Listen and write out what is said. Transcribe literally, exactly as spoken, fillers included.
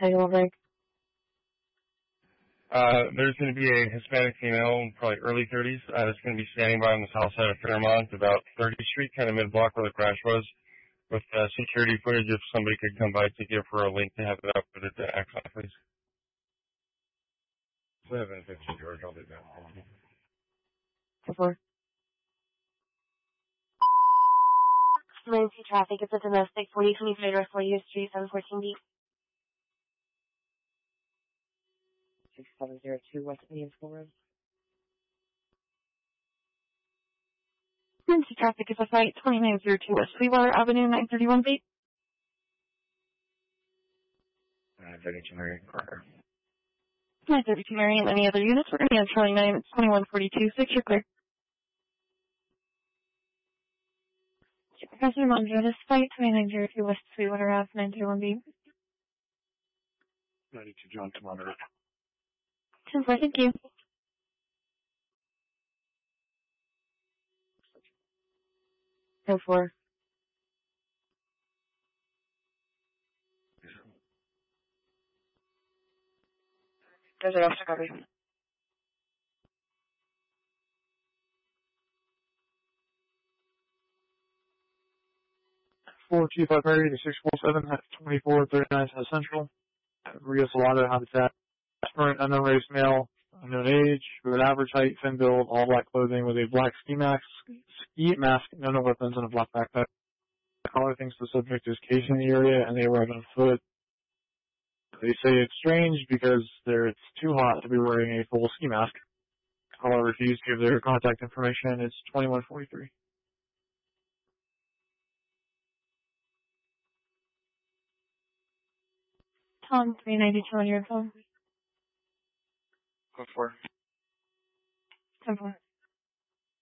title break? Uh, there's going to be a Hispanic female, probably early thirties, uh, that's going to be standing by on the south side of Fairmont, about thirtieth Street, kind of mid-block where the crash was, with uh, security footage. If somebody could come by to give her a link to have it up with it to Axon, please. seven fifteen, George, I'll do that. Before. Emergency traffic. It's a domestic, forty twenty-three North fortieth Street, seven fourteen B. six seven zero two West Williamsville Road. Emergency traffic is a flight twenty-nine oh two West Sweetwater Avenue, nine thirty-one B. nine thirty-two Marion Carter. nine thirty-two Marion. Any other units? We're going to be on Charlie nine. It's twenty-one forty-two. Six, you're clear. Professor Mondro, this flight twenty-nine oh two West Sweetwater Ave, nine thirty-one B. ninety-two John to monitor. ten four, thank you. ten four. Desert Officer, copy. four two five Mary to six four seven, twenty-four thirty-nine South Central. Rio Salado Habitat. Current unknown race male, unknown age, with an average height, thin build, all black clothing with a black ski mask, ski mask, no no weapons, and a black backpack. The caller thinks the subject is casing the area and they arrive on foot. They say it's strange because they're, it's too hot to be wearing a full ski mask. Caller refused to give their contact information. It's twenty-one forty-three. Tom, three ninety-two on your phone. Go for it. ten four.